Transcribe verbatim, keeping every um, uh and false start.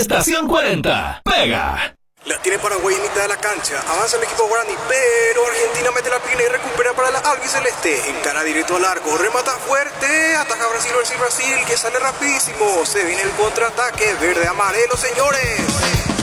Estación cuarenta. Pega. La tiene Paraguay en mitad de la cancha. Avanza el equipo guaraní, pero Argentina mete la pierna y recupera para la albiceleste. Encara directo al arco, remata fuerte. Ataca Brasil, Brasil, Brasil, que sale rapidísimo. Se viene el contraataque verde-amarelo, señores.